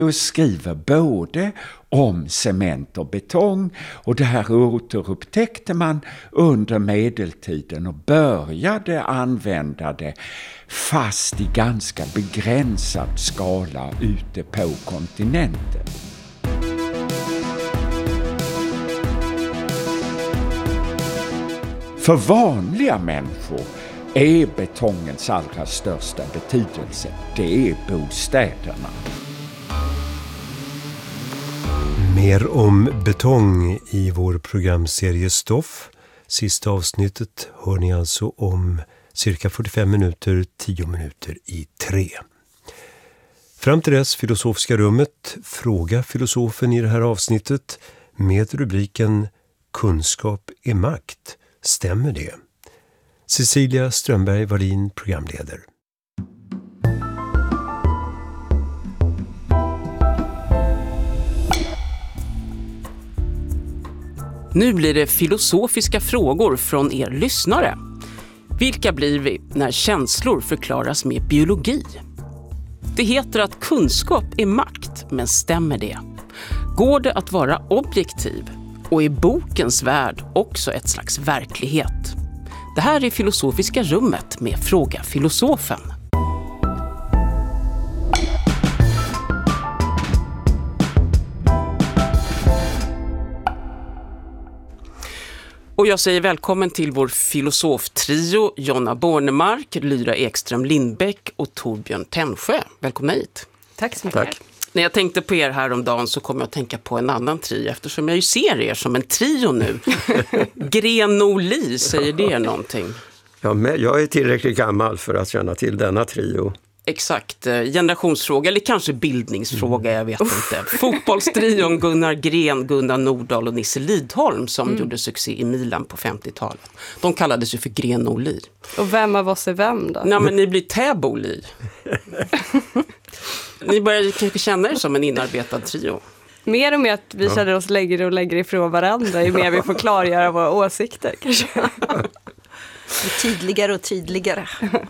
och skriver både om cement och betong, och det här återupptäckte man under medeltiden och började använda det fast i ganska begränsad skala ute på kontinenten. För vanliga människor är betongens allra största betydelse, det är bostäderna. Mer om betong i vår programserie Stoff. Sista avsnittet hör ni alltså om cirka 45 minuter, 10 minuter i 3. Fram till dess filosofiska rummet, fråga filosofen i det här avsnittet med rubriken Kunskap är makt. Stämmer det? Cecilia Strömberg-Wallin programleder. Nu blir det filosofiska frågor från er lyssnare. Vilka blir vi när känslor förklaras med biologi? Det heter att kunskap är makt, men stämmer det? Går det att vara objektiv? Och är bokens värld också ett slags verklighet? Det här är Filosofiska rummet med Fråga filosofen. Och jag säger välkommen till vår filosoftrio Jonna Bornemark, Lyra Ekström Lindbäck och Torbjörn Tännsjö. Välkomna hit. Tack så mycket. Tack. När jag tänkte på er häromdagen så kom jag att tänka på en annan trio, eftersom jag ju ser er som en trio nu. Grenoli, säger det någonting? Ja, men jag är tillräckligt gammal för att känna till denna trio. Exakt, generationsfråga eller kanske bildningsfråga, jag vet inte. Fotbollstrion Gunnar Gren, Gunnar Nordahl och Nisse Lidholm som gjorde succé i Milan på 50-talet. De kallades ju för Grenoli. Och vem av oss är vem då? Nej, men ni blir Täboli. Ni börjar kanske känna er som en inarbetad trio. Mer och mer att vi känner oss längre och längre ifrån varandra, ju mer vi får klargöra våra åsikter kanske. Tydligare och tydligare.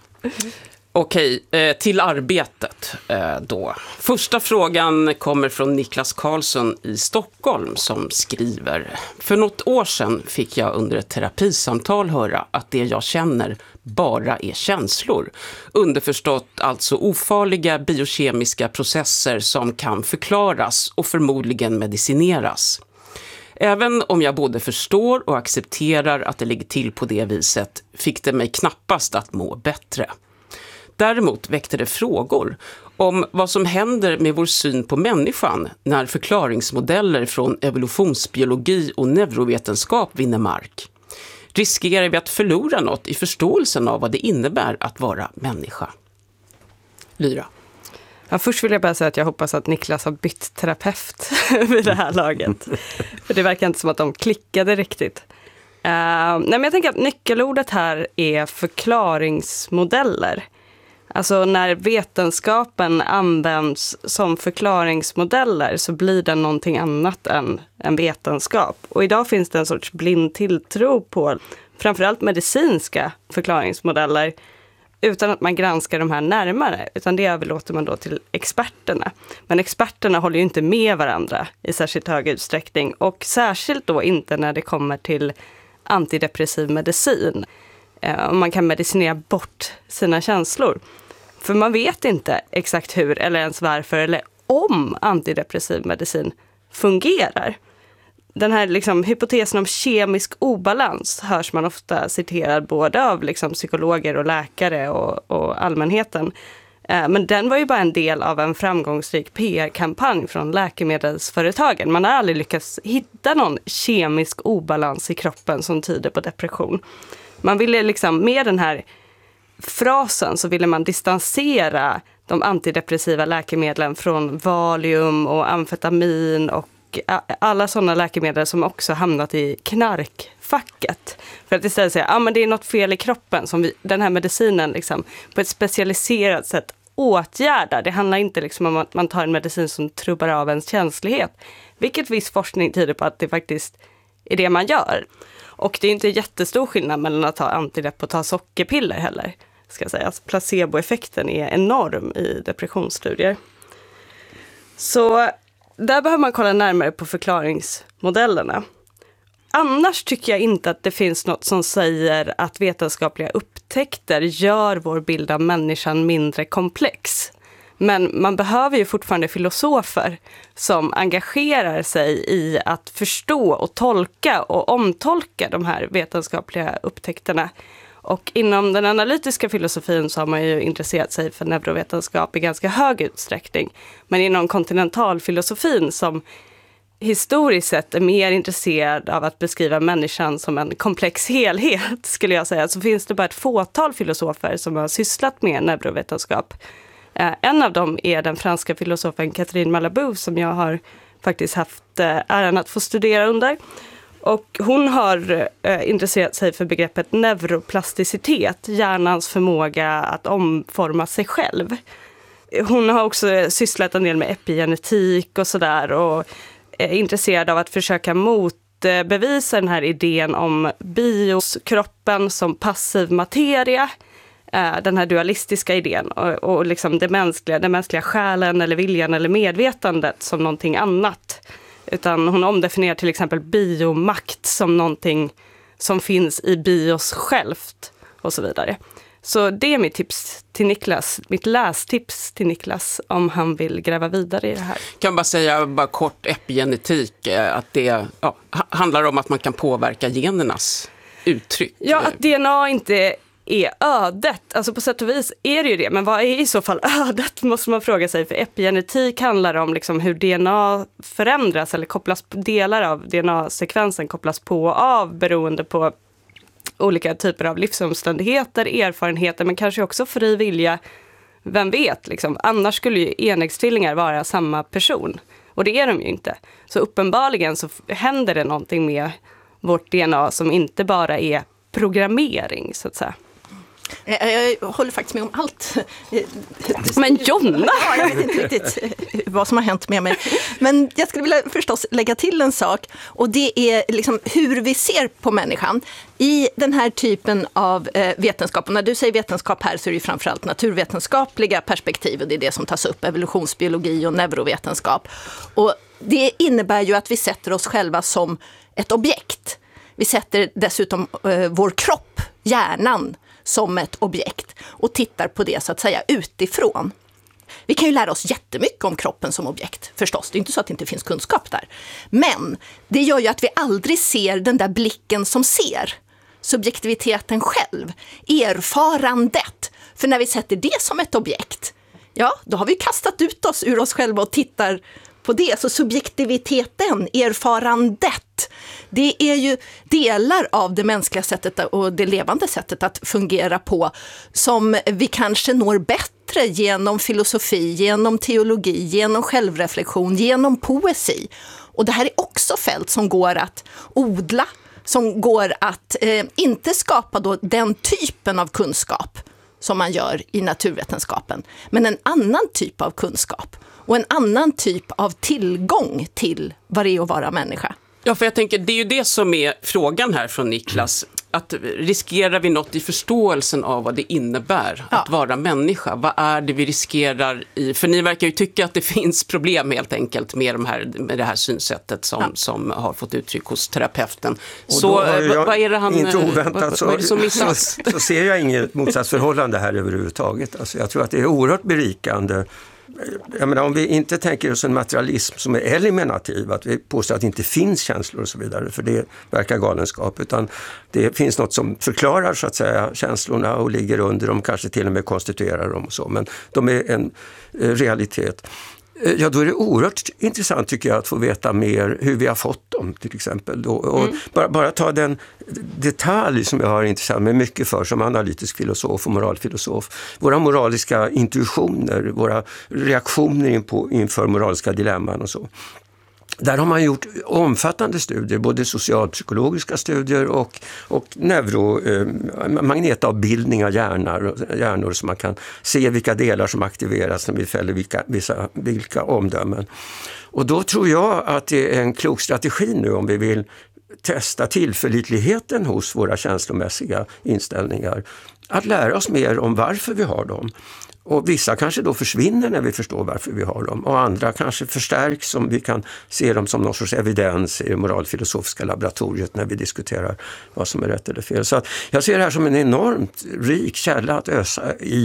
Okej, till arbetet då. Första frågan kommer från Niklas Karlsson i Stockholm som skriver: För något år sedan fick jag under ett terapisamtal höra att det jag känner bara är känslor. Underförstått alltså ofarliga biokemiska processer som kan förklaras och förmodligen medicineras. Även om jag både förstår och accepterar att det ligger till på det viset fick det mig knappast att må bättre. Däremot väckte det frågor om vad som händer med vår syn på människan när förklaringsmodeller från evolutionsbiologi och neurovetenskap vinner mark. Riskerar vi att förlora något i förståelsen av vad det innebär att vara människa? Lyra. Ja, först vill jag bara säga att jag hoppas att Niklas har bytt terapeut vid det här laget. För det verkar inte som att de klickade riktigt. Men jag tänker att nyckelordet här är förklaringsmodeller. Alltså när vetenskapen används som förklaringsmodeller så blir den någonting annat än en vetenskap. Och idag finns det en sorts blind tilltro på framförallt medicinska förklaringsmodeller utan att man granskar de här närmare, utan det överlåter man då till experterna. Men experterna håller ju inte med varandra i särskilt hög utsträckning, och särskilt då inte när det kommer till antidepressiv medicin. Och man kan medicinera bort sina känslor. För man vet inte exakt hur eller ens varför eller om antidepressiv medicin fungerar. Den här hypotesen om kemisk obalans hörs man ofta citerad både av psykologer och läkare och allmänheten. Men den var ju bara en del av en framgångsrik PR-kampanj från läkemedelsföretagen. Man har aldrig lyckats hitta någon kemisk obalans i kroppen som tyder på depression. Man ville med den här frasen så ville man distansera de antidepressiva läkemedlen från valium och amfetamin och alla sådana läkemedel som också hamnat i knarkfacket. För att istället säga men det är något fel i kroppen som den här medicinen på ett specialiserat sätt åtgärdar. Det handlar inte om att man tar en medicin som trubbar av ens känslighet. Vilket viss forskning tyder på att det faktiskt är det man gör. Och det är inte jättestor skillnad mellan att ta antidepp och ta sockerpiller heller. Ska sägas. Placeboeffekten är enorm i depressionsstudier. Så där behöver man kolla närmare på förklaringsmodellerna. Annars tycker jag inte att det finns något som säger att vetenskapliga upptäckter gör vår bild av människan mindre komplex. Men man behöver ju fortfarande filosofer som engagerar sig i att förstå och tolka och omtolka de här vetenskapliga upptäckterna. Och inom den analytiska filosofin så har man ju intresserat sig för neurovetenskap i ganska hög utsträckning. Men inom kontinentalfilosofin som historiskt sett är mer intresserad av att beskriva människan som en komplex helhet, skulle jag säga, så finns det bara ett fåtal filosofer som har sysslat med neurovetenskap. En av dem är den franska filosofen Catherine Malabou som jag har faktiskt haft äran att få studera under. Och hon har intresserat sig för begreppet neuroplasticitet, hjärnans förmåga att omforma sig själv. Hon har också sysslat en del med epigenetik och sådär och är intresserad av att försöka motbevisa den här idén om biokroppen som passiv materia. Den här dualistiska idén och liksom den mänskliga själen eller viljan eller medvetandet som någonting annat. Utan hon omdefinierar till exempel biomakt som någonting som finns i bios självt och så vidare. Så det är mitt tips till Niklas, mitt lästips till Niklas om han vill gräva vidare i det här. Kan bara säga bara kort epigenetik, att det handlar om att man kan påverka genernas uttryck. Ja, att DNA inte är ödet. Alltså på sätt och vis är det ju det. Men vad är i så fall ödet, måste man fråga sig. För epigenetik handlar om liksom hur DNA förändras eller kopplas, delar av DNA-sekvensen kopplas på och av beroende på olika typer av livsomständigheter, erfarenheter, men kanske också fri vilja. Vem vet, liksom. Annars skulle ju enäggstvillingar vara samma person. Och det är de ju inte. Så uppenbarligen så händer det någonting med vårt DNA som inte bara är programmering, så att säga. Jag håller faktiskt med om allt. Men Jonna! Ja, jag vet inte riktigt vad som har hänt med mig. Men jag skulle vilja förstås lägga till en sak. Och det är liksom hur vi ser på människan. I den här typen av vetenskap, och när du säger vetenskap här så är det framförallt naturvetenskapliga perspektiv. Och det är det som tas upp, evolutionsbiologi och neurovetenskap. Och det innebär ju att vi sätter oss själva som ett objekt. Vi sätter dessutom vår kropp, hjärnan, som ett objekt och tittar på det så att säga utifrån. Vi kan ju lära oss jättemycket om kroppen som objekt, förstås. Det är inte så att det inte finns kunskap där. Men det gör ju att vi aldrig ser den där blicken som ser. Subjektiviteten själv, erfarandet. För när vi sätter det som ett objekt, ja, då har vi kastat ut oss ur oss själva och tittar på det. Så subjektiviteten, erfarandet, det är ju delar av det mänskliga sättet och det levande sättet att fungera på som vi kanske når bättre genom filosofi, genom teologi, genom självreflektion, genom poesi. Och det här är också fält som går att odla, som går att inte skapa då den typen av kunskap som man gör i naturvetenskapen, men en annan typ av kunskap och en annan typ av tillgång till vad det är att vara människa. Ja, för jag tänker, det är ju det som är frågan här från Niklas. Att riskerar vi något i förståelsen av vad det innebär att vara människa? Vad är det vi riskerar i? För ni verkar ju tycka att det finns problem helt enkelt med det här synsättet som har fått uttryck hos terapeuten. Så vad är det han... Inte oväntat vad är det som missas? så ser jag inget motsatsförhållande här överhuvudtaget. Alltså jag tror att det är oerhört berikande. Jag menar, om vi inte tänker oss en materialism som är eliminativ, att vi påstår att det inte finns känslor och så vidare, för det verkar galenskap, utan det finns något som förklarar så att säga känslorna och ligger under dem, kanske till och med konstituerar dem och så, men de är en realitet. Ja, då är det oerhört intressant tycker jag att få veta mer hur vi har fått dem till exempel. Då. Och bara ta den detalj som jag har intresserat mig mycket för som analytisk filosof och moralfilosof. Våra moraliska intuitioner, våra reaktioner inför moraliska dilemman och så. Där har man gjort omfattande studier, både socialpsykologiska studier och magnetavbildning av hjärnor så man kan se vilka delar som aktiveras när vi fäller vilka omdömen. Och då tror jag att det är en klok strategi nu om vi vill testa tillförlitligheten hos våra känslomässiga inställningar. Att lära oss mer om varför vi har dem. Och vissa kanske då försvinner när vi förstår varför vi har dem och andra kanske förstärks om vi kan se dem som någon sorts evidens i det moralfilosofiska laboratoriet när vi diskuterar vad som är rätt eller fel. Så att jag ser det här som en enormt rik källa att ösa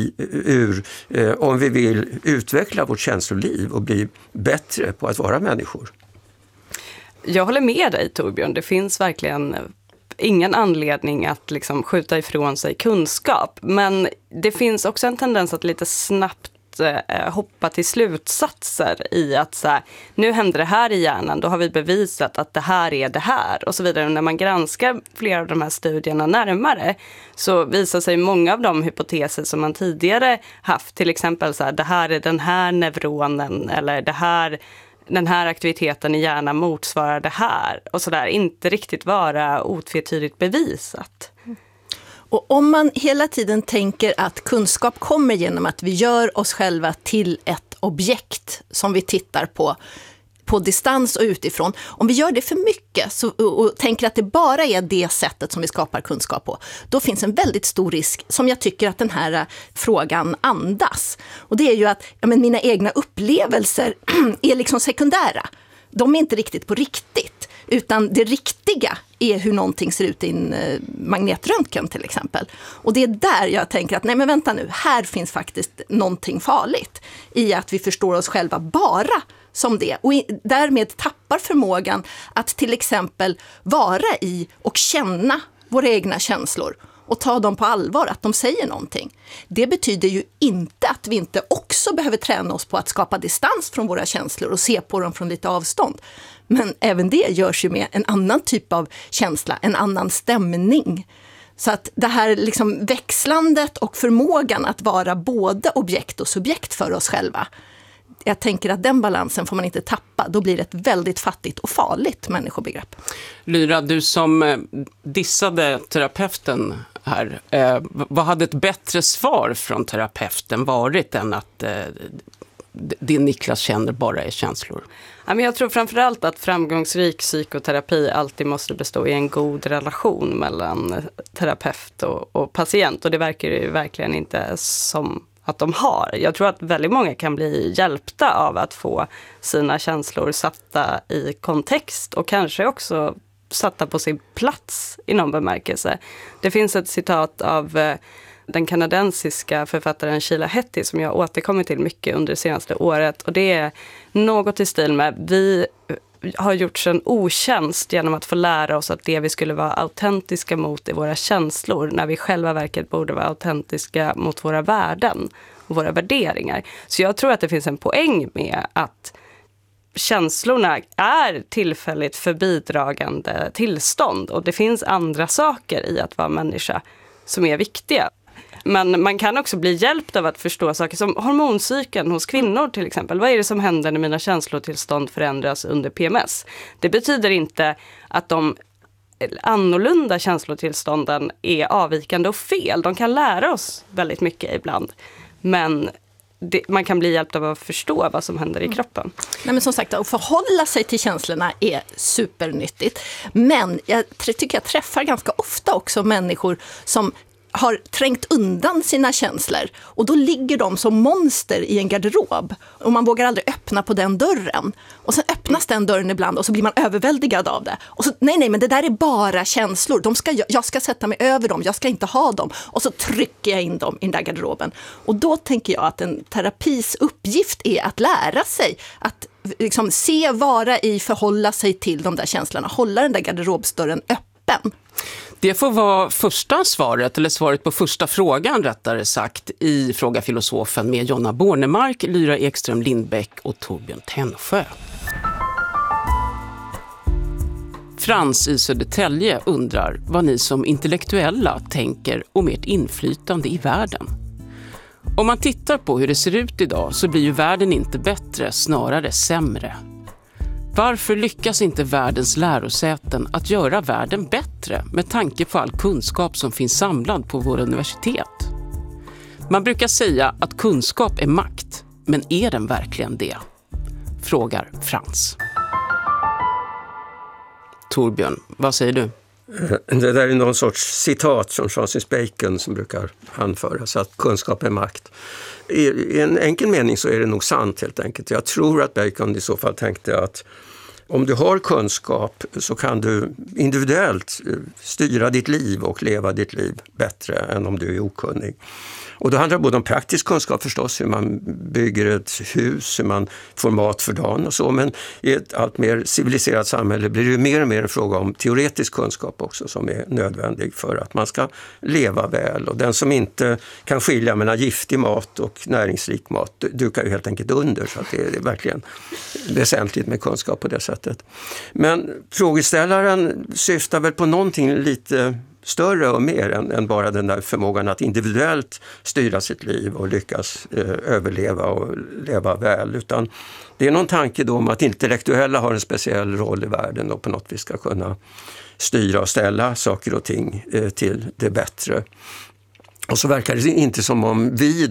ur om vi vill utveckla vårt känsloliv och bli bättre på att vara människor. Jag håller med dig, Torbjörn. Det finns verkligen ingen anledning att liksom skjuta ifrån sig kunskap. Men det finns också en tendens att lite snabbt hoppa till slutsatser i att så här, nu händer det här i hjärnan, då har vi bevisat att det här är det här och så vidare. Och när man granskar flera av de här studierna närmare så visar sig många av de hypoteser som man tidigare haft, till exempel så här, det här är den här neuronen eller den här aktiviteten i hjärnan motsvarar det här och sådär, inte riktigt vara otvetydigt bevisat. Och om man hela tiden tänker att kunskap kommer genom att vi gör oss själva till ett objekt som vi tittar på distans och utifrån. Om vi gör det för mycket och tänker att det bara är det sättet som vi skapar kunskap på, då finns en väldigt stor risk som jag tycker att den här frågan andas. Och det är ju att mina egna upplevelser är liksom sekundära. De är inte riktigt på riktigt, utan det riktiga är hur någonting ser ut i en magnetröntgen till exempel. Och det är där jag tänker att nej men vänta nu, här finns faktiskt någonting farligt i att vi förstår oss själva bara som det och därmed tappar förmågan att till exempel vara i och känna våra egna känslor och ta dem på allvar, att de säger någonting. Det betyder ju inte att vi inte också behöver träna oss på att skapa distans från våra känslor och se på dem från lite avstånd. Men även det görs ju med en annan typ av känsla, en annan stämning. Så att det här liksom växlandet och förmågan att vara både objekt och subjekt för oss själva, jag tänker att den balansen får man inte tappa. Då blir det ett väldigt fattigt och farligt människobegrepp. Lyra, du som dissade terapeuten här, vad hade ett bättre svar från terapeuten varit än att det Niklas känner bara är känslor? Jag tror framförallt att framgångsrik psykoterapi alltid måste bestå i en god relation mellan terapeut och patient. Och det verkar ju verkligen inte som att de har. Jag tror att väldigt många kan bli hjälpta av att få sina känslor satta i kontext och kanske också satta på sin plats i någon bemärkelse. Det finns ett citat av den kanadensiska författaren Sheila Heti som jag återkommer till mycket under det senaste året, och det är något i stil med: vi har gjort en otjänst genom att få lära oss att det vi skulle vara autentiska mot är våra känslor, när vi i själva verket borde vara autentiska mot våra värden och våra värderingar. Så jag tror att det finns en poäng med att känslorna är tillfälligt förbidragande tillstånd, och det finns andra saker i att vara människa som är viktiga. Men man kan också bli hjälpt av att förstå saker som hormoncykeln hos kvinnor till exempel. Vad är det som händer när mina känslotillstånd förändras under PMS? Det betyder inte att de annorlunda känslotillstånden är avvikande och fel. De kan lära oss väldigt mycket ibland. Men man kan bli hjälpt av att förstå vad som händer i kroppen. Nej, men som sagt, att förhålla sig till känslorna är supernyttigt. Men jag tycker jag träffar ganska ofta också människor som har trängt undan sina känslor, och då ligger de som monster i en garderob och man vågar aldrig öppna på den dörren, och sen öppnas den dörren ibland och så blir man överväldigad av det, och så nej men det där är bara känslor, jag ska sätta mig över dem, jag ska inte ha dem, och så trycker jag in dem i den där garderoben. Och då tänker jag att en terapis uppgift är att lära sig att liksom se, vara i, förhålla sig till de där känslorna, hålla den där garderobsdörren öppen. Det får vara första svaret, eller svaret på första frågan rättare sagt, i Fråga filosofen med Jonna Bornemark, Lyra Ekström Lindbäck och Torbjörn Tännsjö. Frans i Södertälje undrar vad ni som intellektuella tänker om ert inflytande i världen. Om man tittar på hur det ser ut idag så blir ju världen inte bättre, snarare sämre. Varför lyckas inte världens lärosäten att göra världen bättre med tanke på all kunskap som finns samlad på våra universitet? Man brukar säga att kunskap är makt, men är den verkligen det? Frågar Frans. Torbjörn, vad säger du? Det där är någon sorts citat från Francis Bacon som brukar anföras, att kunskap är makt. I en enkel mening så är det nog sant helt enkelt. Jag tror att Bacon i så fall tänkte att om du har kunskap så kan du individuellt styra ditt liv och leva ditt liv bättre än om du är okunnig. Och då handlar det både om praktisk kunskap förstås, hur man bygger ett hus, hur man får mat för dagen och så. Men i ett allt mer civiliserat samhälle blir det mer och mer en fråga om teoretisk kunskap också som är nödvändig för att man ska leva väl. Och den som inte kan skilja mellan giftig mat och näringsrik mat dukar ju helt enkelt under. Så att det är verkligen väsentligt med kunskap på det sättet. Men frågeställaren syftar väl på någonting lite större och mer än bara den där förmågan att individuellt styra sitt liv och lyckas överleva och leva väl. Utan det är någon tanke då om att intellektuella har en speciell roll i världen och på något vis ska kunna styra och ställa saker och ting till det bättre. Och så verkar det inte som om vi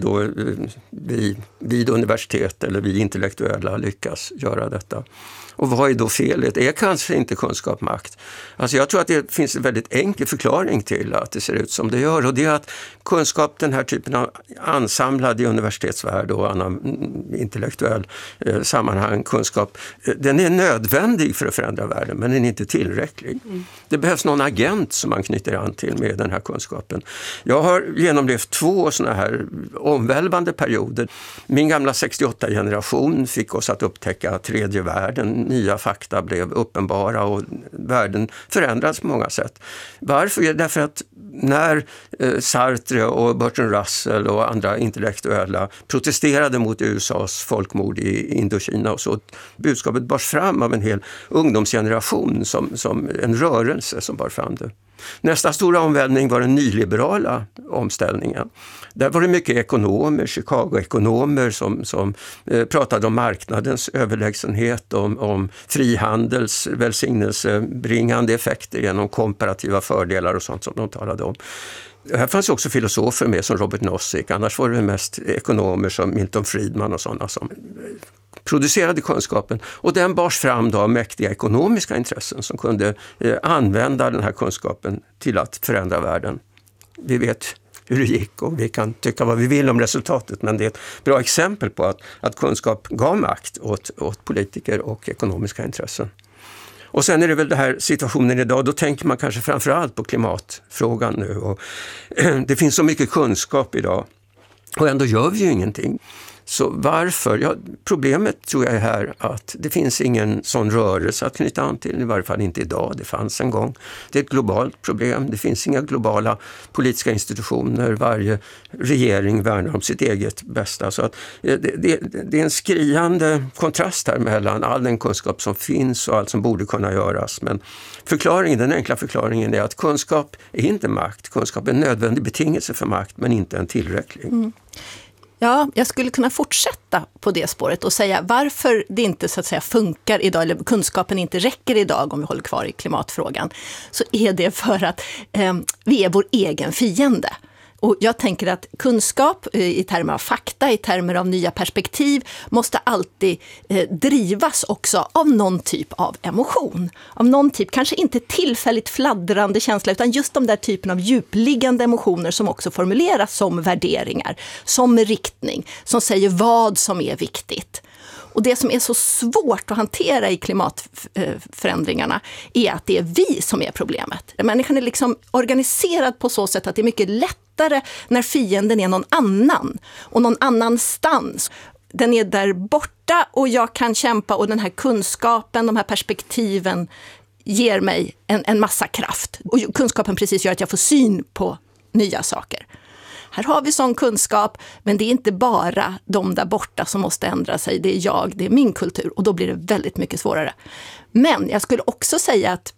vid universitet eller vi intellektuella lyckas göra detta. Och vad är då felet? Är kanske inte kunskap makt? Alltså jag tror att det finns en väldigt enkel förklaring till att det ser ut som det gör. Och det är att kunskap, den här typen av ansamlad i universitetsvärld och annan intellektuell sammanhang, kunskap, den är nödvändig för att förändra världen, men den är inte tillräcklig. Det behövs någon agent som man knyter an till med den här kunskapen. Jag har genomlevt 2 såna här omvälvande perioder. Min gamla 68-generation fick oss att upptäcka tredje världen. Nya fakta blev uppenbara och världen förändrades på många sätt. Varför? Därför att när Sartre och Bertrand Russell och andra intellektuella protesterade mot USAs folkmord i Indokina och så, budskapet bars fram av en hel ungdomsgeneration som en rörelse som bar fram det. Nästa stora omvälvning var den nyliberala omställningen. Där var det mycket ekonomer, Chicago-ekonomer som pratade om marknadens överlägsenhet, om frihandels välsignelsebringande effekter genom komparativa fördelar och sånt som de talade om. Här fanns också filosofer med som Robert Nozick, annars var det mest ekonomer som Milton Friedman och sådana som producerade kunskapen. Och den bars fram då av mäktiga ekonomiska intressen som kunde använda den här kunskapen till att förändra världen. Vi vet hur det gick och vi kan tycka vad vi vill om resultatet, men det är ett bra exempel på att kunskap gav makt åt politiker och ekonomiska intressen. Och sen är det väl den här situationen idag, då tänker man kanske framförallt på klimatfrågan nu. Och det finns så mycket kunskap idag och ändå gör vi ju ingenting. Så varför? Ja, problemet tror jag är här att det finns ingen sån rörelse att knyta an till, i varje fall inte idag, det fanns en gång. Det är ett globalt problem, det finns inga globala politiska institutioner, varje regering värnar om sitt eget bästa. Så att det är en skriande kontrast här mellan all den kunskap som finns och allt som borde kunna göras. Men den enkla förklaringen är att kunskap är inte makt, kunskap är en nödvändig betingelse för makt men inte en tillräcklig. Mm. Ja, jag skulle kunna fortsätta på det spåret och säga varför det inte så att säga funkar idag, eller kunskapen inte räcker idag om vi håller kvar i klimatfrågan. Så är det för att vi är vår egen fiende. Och jag tänker att kunskap i termer av fakta, i termer av nya perspektiv måste alltid drivas också av någon typ av emotion. Av någon typ, kanske inte tillfälligt fladdrande känsla, utan just de där typen av djupliggande emotioner som också formuleras som värderingar, som riktning, som säger vad som är viktigt. Och det som är så svårt att hantera i klimatförändringarna är att det är vi som är problemet. Människan är liksom organiserad på så sätt att det är mycket lättare när fienden är någon annan och någon annanstans. Den är där borta och jag kan kämpa, och den här kunskapen, de här perspektiven ger mig en massa kraft. Och kunskapen precis gör att jag får syn på nya saker. Här har vi sån kunskap, men det är inte bara de där borta som måste ändra sig. Det är det är min kultur, och då blir det väldigt mycket svårare. Men jag skulle också säga att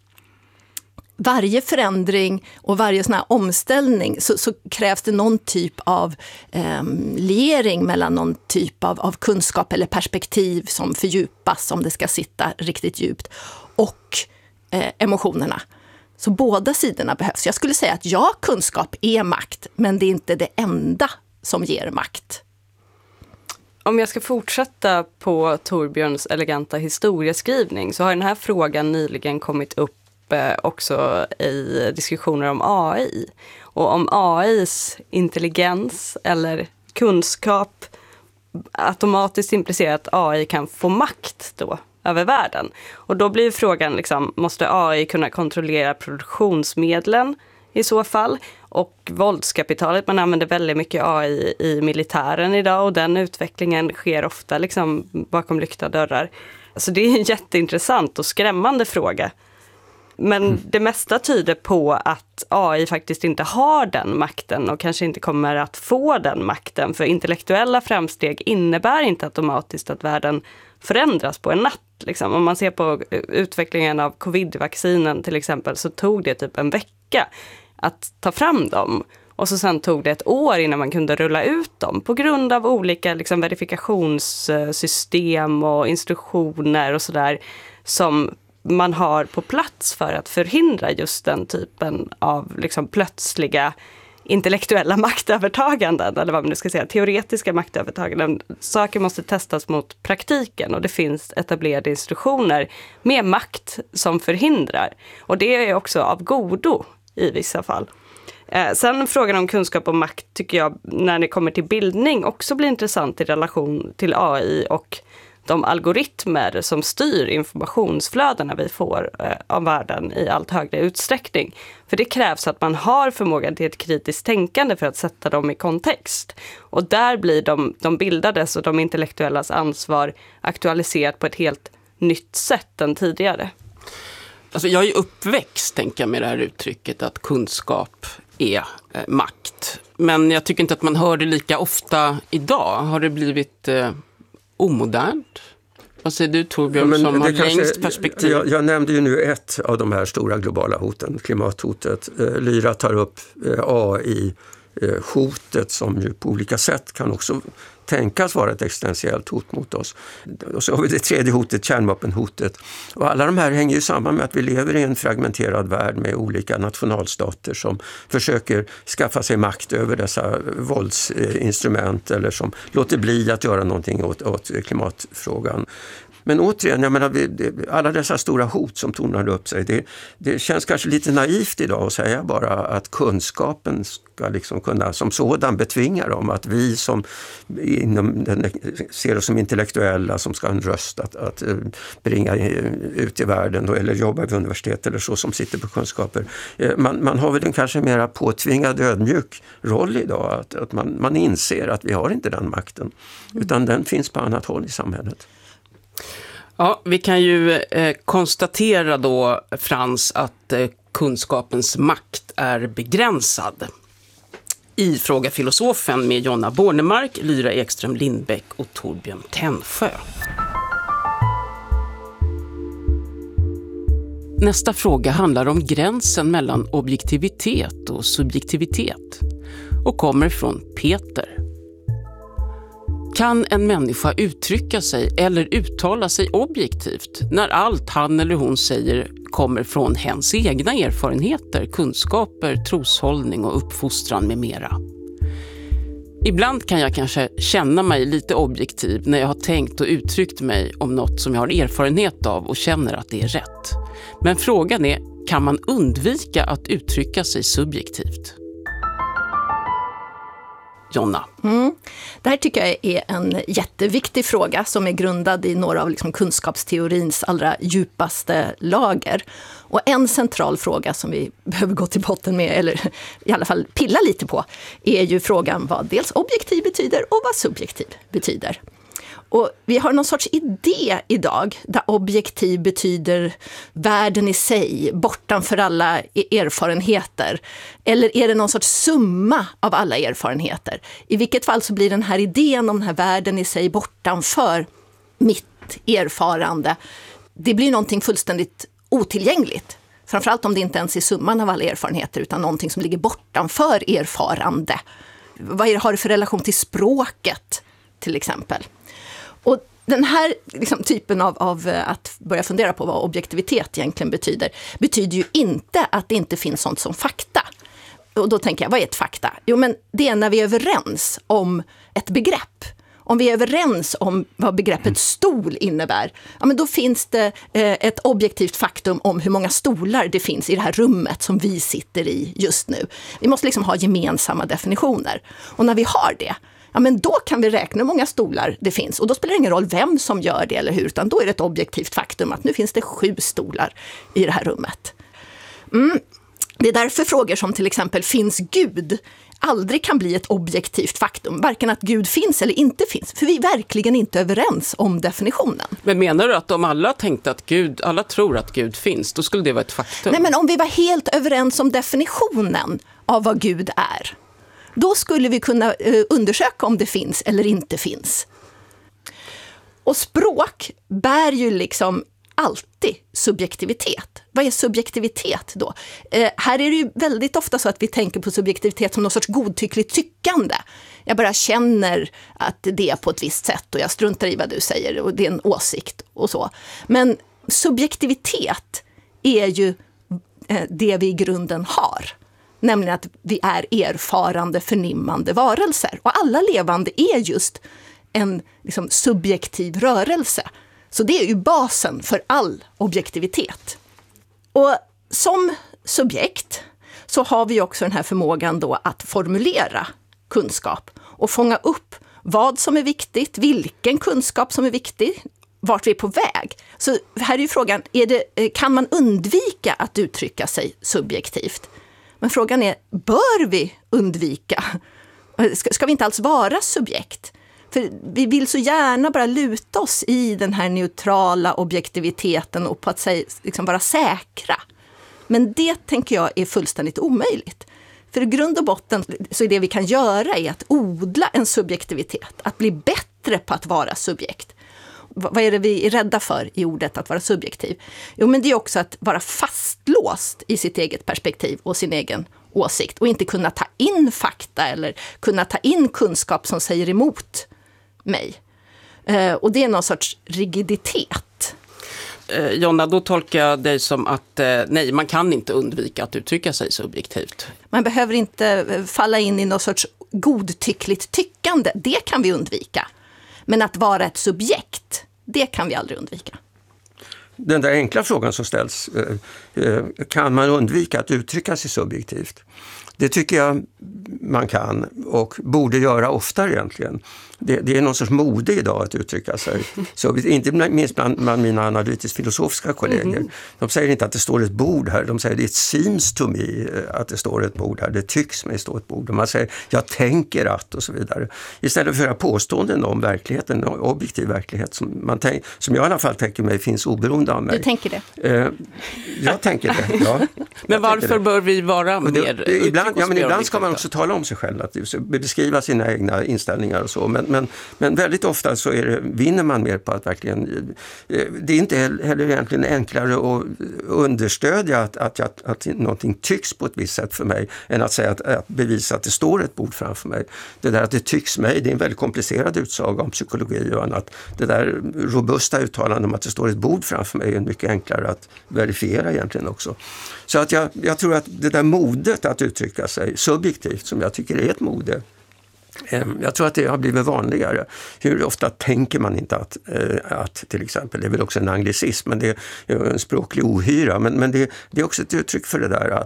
varje förändring och varje sån här omställning så krävs det någon typ av liering mellan någon typ av kunskap eller perspektiv som fördjupas, om det ska sitta riktigt djupt, och emotionerna. Så båda sidorna behövs. Jag skulle säga att kunskap är makt, men det är inte det enda som ger makt. Om jag ska fortsätta på Torbjörns eleganta historieskrivning, så har den här frågan nyligen kommit upp uppe också i diskussioner om AI. Och om AIs intelligens eller kunskap automatiskt implicerar att AI kan få makt då över världen. Och då blir frågan liksom, måste AI kunna kontrollera produktionsmedlen i så fall? Och våldskapitalet, man använder väldigt mycket AI i militären idag och den utvecklingen sker ofta liksom bakom lyckta dörrar. Så det är en jätteintressant och skrämmande fråga. Men det mesta tyder på att AI faktiskt inte har den makten och kanske inte kommer att få den makten. För intellektuella framsteg innebär inte automatiskt att världen förändras på en natt. Liksom. Om man ser på utvecklingen av covid-vaccinen till exempel så tog det typ en vecka att ta fram dem. Och så sen tog det ett år innan man kunde rulla ut dem på grund av olika liksom, verifikationssystem och instruktioner och sådär som man har på plats för att förhindra just den typen av liksom, plötsliga intellektuella maktövertaganden, eller vad man nu ska säga, teoretiska maktövertaganden. Saker måste testas mot praktiken och det finns etablerade instruktioner med makt som förhindrar. Och det är också av godo i vissa fall. Sen frågan om kunskap och makt tycker jag när det kommer till bildning också blir intressant i relation till AI och de algoritmer som styr informationsflödena vi får av världen i allt högre utsträckning. För det krävs att man har förmågan till ett kritiskt tänkande för att sätta dem i kontext. Och där blir de bildades och de intellektuellas ansvar aktualiserat på ett helt nytt sätt än tidigare. Alltså jag är uppväxt, tänker jag, med det här uttrycket att kunskap är makt. Men jag tycker inte att man hör det lika ofta idag. Har det blivit omodernt? Vad säger du, Torbjörn, som har längst perspektiv? Jag nämnde ju nu ett av de här stora globala hoten, klimathotet. Lyra tar upp AI-hotet som ju på olika sätt kan också tänkas vara ett existentiellt hot mot oss. Och så har vi det tredje hotet, kärnvapenhotet. Och alla de här hänger ju samman med att vi lever i en fragmenterad värld med olika nationalstater som försöker skaffa sig makt över dessa våldsinstrument eller som låter bli att göra någonting åt klimatfrågan. Men återigen, jag menar, alla dessa stora hot som tornar upp sig, det känns kanske lite naivt idag att säga bara att kunskapen ska liksom kunna som sådan betvinga dem, att vi som inom ser oss som intellektuella som ska ha en röst att bringa ut i världen då, eller jobba vid universitet eller så som sitter på kunskaper. Man har väl en kanske mera påtvingad ödmjuk roll idag, att man inser att vi har inte den makten, utan den finns på annat håll i samhället. Ja, vi kan ju konstatera då, Frans, att kunskapens makt är begränsad. I Fråga filosofen med Jonna Bornemark, Lyra Ekström Lindbäck och Torbjörn Tännsjö. Nästa fråga handlar om gränsen mellan objektivitet och subjektivitet och kommer från Peter. Kan en människa uttrycka sig eller uttala sig objektivt när allt han eller hon säger kommer från hens egna erfarenheter, kunskaper, troshållning och uppfostran med mera? Ibland kan jag kanske känna mig lite objektiv när jag har tänkt och uttryckt mig om något som jag har erfarenhet av och känner att det är rätt. Men frågan är, kan man undvika att uttrycka sig subjektivt? Jonna. Det här tycker jag är en jätteviktig fråga som är grundad i några av liksom kunskapsteorins allra djupaste lager. Och en central fråga som vi behöver gå till botten med, eller i alla fall pilla lite på, är ju frågan vad dels objektiv betyder och vad subjektiv betyder. Och vi har någon sorts idé idag där objektiv betyder världen i sig, bortanför alla erfarenheter. Eller är det någon sorts summa av alla erfarenheter? I vilket fall så blir den här idén om den här världen i sig bortanför mitt erfarande, det blir någonting fullständigt otillgängligt. Framförallt om det inte ens är summan av alla erfarenheter utan någonting som ligger bortanför erfarande. Vad har det för relation till språket till exempel? Och den här liksom, typen av att börja fundera på vad objektivitet egentligen betyder ju inte att det inte finns sånt som fakta. Och då tänker jag, vad är ett fakta? Jo, men det är när vi är överens om ett begrepp. om vi är överens om vad begreppet stol innebär, ja, men då finns det ett objektivt faktum om hur många stolar det finns i det här rummet som vi sitter i just nu. Vi måste liksom ha gemensamma definitioner. Och när vi har det, ja, men då kan vi räkna hur många stolar det finns. Och då spelar det ingen roll vem som gör det eller hur, utan då är det ett objektivt faktum att nu finns det 7 stolar i det här rummet. Det är därför frågor som till exempel finns Gud aldrig kan bli ett objektivt faktum. Varken att Gud finns eller inte finns. För vi är verkligen inte överens om definitionen. Men menar du att om alla tänkte att alla tror att Gud finns, då skulle det vara ett faktum? Nej, men om vi var helt överens om definitionen av vad Gud är, då skulle vi kunna undersöka om det finns eller inte finns. Och språk bär ju liksom alltid subjektivitet. Vad är subjektivitet då? Här är det ju väldigt ofta så att vi tänker på subjektivitet som någon sorts godtyckligt tyckande. Jag bara känner att det är på ett visst sätt och jag struntar i vad du säger och det är en åsikt och så. Men subjektivitet är ju det vi i grunden har. Nämligen att vi är erfarande, förnimmande varelser. Och alla levande är just en liksom, subjektiv rörelse. Så det är ju basen för all objektivitet. Och som subjekt så har vi också den här förmågan då att formulera kunskap och fånga upp vad som är viktigt, vilken kunskap som är viktig, vart vi är på väg. Så här är ju frågan, kan man undvika att uttrycka sig subjektivt? Men frågan är, bör vi undvika? Ska vi inte alls vara subjekt? För vi vill så gärna bara luta oss i den här neutrala objektiviteten och på att liksom vara säkra. Men det tänker jag är fullständigt omöjligt. För i grund och botten så är det vi kan göra är att odla en subjektivitet. Att bli bättre på att vara subjekt. Vad är det vi är rädda för i ordet att vara subjektiv? Jo, men det är också att vara fastlåst i sitt eget perspektiv och sin egen åsikt. Och inte kunna ta in fakta eller kunna ta in kunskap som säger emot mig. Och det är någon sorts rigiditet. Jonna, då tolkar jag dig som att nej, man kan inte undvika att uttrycka sig subjektivt. Man behöver inte falla in i någon sorts godtyckligt tyckande. Det kan vi undvika. Men att vara ett subjekt, det kan vi aldrig undvika. Den där enkla frågan som ställs, kan man undvika att uttrycka sig subjektivt? Det tycker jag man kan och borde göra oftare egentligen. Det är någon sorts mode idag att uttrycka sig. Så, inte minst bland mina analytisk-filosofiska kollegor. De säger inte att det står ett bord här. De säger att det seems to me att det står ett bord här. Det tycks mig stå ett bord. Och man säger jag tänker att och så vidare. Istället för att göra påståenden om verkligheten, objektiv verklighet som jag i alla fall tänker mig finns oberoende av mig. Du tänker det? Jag tänker det, ja. Men varför bör vi vara mer... Ibland ska man också tala om sig själv, att beskriva sina egna inställningar och så. Men väldigt ofta så vinner man mer på att verkligen... Det är inte heller egentligen enklare att understödja att någonting tycks på ett visst sätt för mig än att säga att bevisa att det står ett bord framför mig. Det där att det tycks mig, det är en väldigt komplicerad utsaga om psykologi och annat. Det där robusta uttalande om att det står ett bord framför mig är mycket enklare att verifiera egentligen också. Så att jag tror att det där modet att uttrycka sig subjektivt, som jag tycker är ett mode, jag tror att det har blivit vanligare. Hur ofta tänker man inte att till exempel, det är väl också en anglicism, men det är en språklig ohyra, men det är också ett uttryck för det där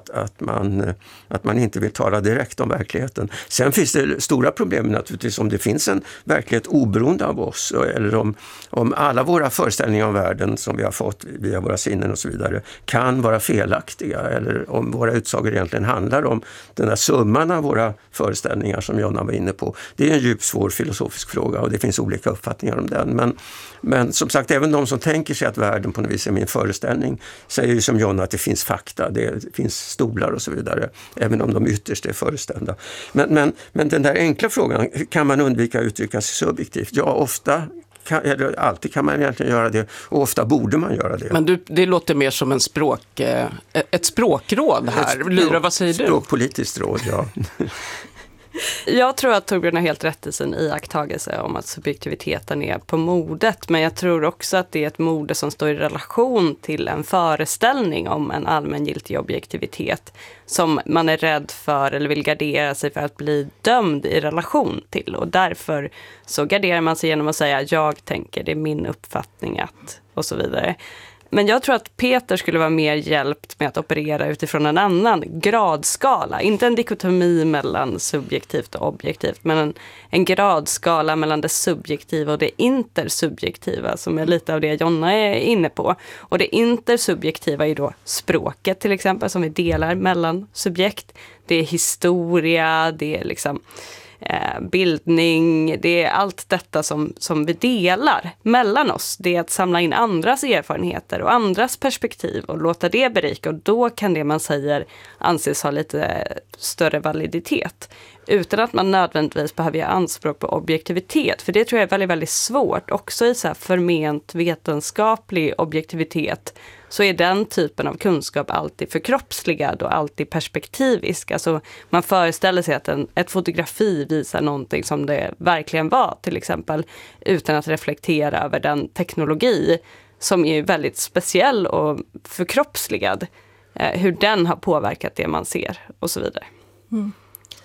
att man inte vill tala direkt om verkligheten. Sen finns det stora problem naturligtvis om det finns en verklighet oberoende av oss, eller om alla våra föreställningar om världen som vi har fått via våra sinnen och så vidare kan vara felaktiga, eller om våra utsagor egentligen handlar om den här summan av våra föreställningar som Jonna var inne på. Det är en djupt svår filosofisk fråga och det finns olika uppfattningar om den. Men som sagt, även de som tänker sig att världen på något vis är min föreställning säger ju som Jonna att det finns fakta, det finns stolar och så vidare, även om de ytterst är föreställda. Men den där enkla frågan, kan man undvika att uttrycka sig subjektivt? Ja, ofta. Alltid kan man egentligen göra det och ofta borde man göra det. Men det låter mer som ett språkråd här. Lyra, vad säger du? Språkpolitiskt råd, ja. Jag tror att Torbjörn har helt rätt i sin iakttagelse om att subjektiviteten är på modet. Men jag tror också att det är ett mode som står i relation till en föreställning om en allmängiltig objektivitet som man är rädd för eller vill gardera sig för att bli dömd i relation till. Och därför så garderar man sig genom att säga jag tänker, det är min uppfattning att och så vidare. Men jag tror att Peter skulle vara mer hjälpt med att operera utifrån en annan gradskala. Inte en dikotomi mellan subjektivt och objektivt, men en gradskala mellan det subjektiva och det intersubjektiva, som är lite av det Jonna är inne på. Och det intersubjektiva är då språket till exempel, som vi delar mellan subjekt. Det är historia, det är liksom bildning, det är allt detta som vi delar mellan oss. Det är att samla in andras erfarenheter och andras perspektiv och låta det berika, och då kan det man säger anses ha lite större validitet. Utan att man nödvändigtvis behöver göra anspråk på objektivitet, för det tror jag är väldigt, väldigt svårt. Också i så här förment vetenskaplig objektivitet så är den typen av kunskap alltid förkroppsligad och alltid perspektivisk. Alltså man föreställer sig att ett fotografi visar någonting som det verkligen var, till exempel, utan att reflektera över den teknologi som är väldigt speciell och förkroppsligad, hur den har påverkat det man ser och så vidare. Mm.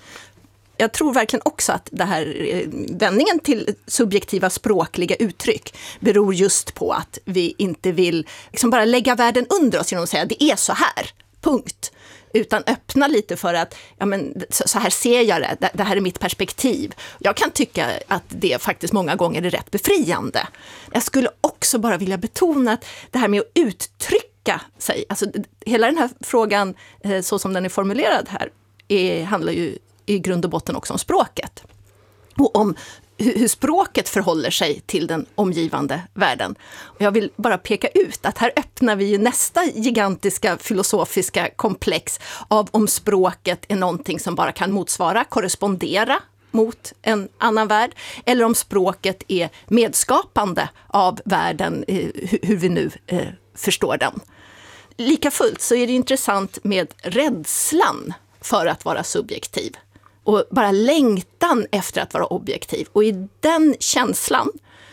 Jag tror verkligen också att det här vändningen till subjektiva språkliga uttryck beror just på att vi inte vill liksom bara lägga världen under oss genom att säga det är så här, punkt. Utan öppna lite för att ja, men, så här ser jag det här är mitt perspektiv. Jag kan tycka att det faktiskt många gånger är rätt befriande. Jag skulle också bara vilja betona att det här med att uttrycka sig, alltså hela den här frågan så som den är formulerad här handlar ju i grund och botten också om språket. Och om hur språket förhåller sig till den omgivande världen. Och jag vill bara peka ut att här öppnar vi ju nästa gigantiska filosofiska komplex av om språket är någonting som bara kan motsvara, korrespondera mot en annan värld, eller om språket är medskapande av världen, hur vi nu förstår den. Lika fullt så är det intressant med rädslan för att vara subjektiv. Och bara längtan efter att vara objektiv. Och i den känslan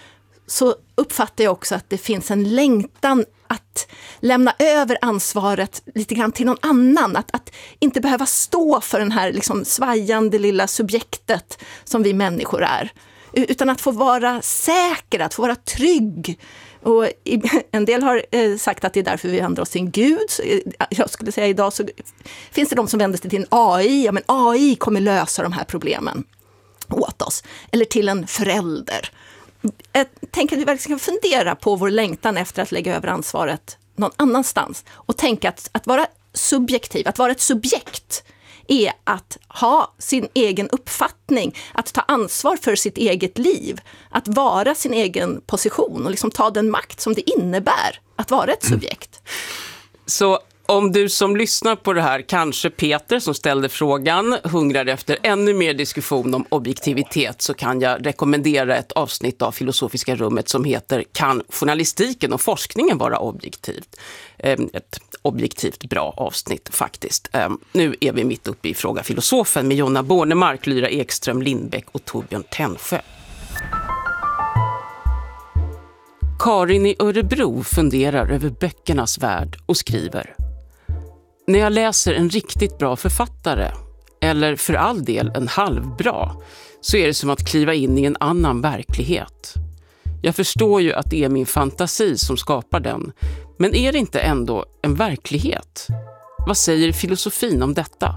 så uppfattar jag också att det finns en längtan att lämna över ansvaret lite grann till någon annan. Att inte behöva stå för den här liksom svajande lilla subjektet som vi människor är. Utan att få vara säker, att få vara trygg. Och en del har sagt att det är därför vi vänder oss till en gud. Jag skulle säga idag så finns det de som vänder sig till en AI. Ja, men AI kommer lösa de här problemen åt oss. Eller till en förälder. Jag tänker att vi verkligen kan fundera på vår längtan efter att lägga över ansvaret någon annanstans. Och tänka att vara subjektiv, att vara ett subjekt är att ha sin egen uppfattning, att ta ansvar för sitt eget liv, att vara sin egen position och liksom ta den makt som det innebär att vara ett subjekt. Så om du som lyssnar på det här, kanske Peter som ställde frågan, hungrar efter ännu mer diskussion om objektivitet, så kan jag rekommendera ett avsnitt av Filosofiska rummet som heter Kan journalistiken och forskningen vara objektivt? Ett objektivt bra avsnitt faktiskt. Nu är vi mitt uppe i Fråga filosofen med Jonna Bornemark, Lyra Ekström Lindbäck och Torbjörn Tännsjö. Karin i Örebro funderar över böckernas värld och skriver: när jag läser en riktigt bra författare, eller för all del en halvbra, så är det som att kliva in i en annan verklighet. Jag förstår ju att det är min fantasi som skapar den, men är det inte ändå en verklighet? Vad säger filosofin om detta?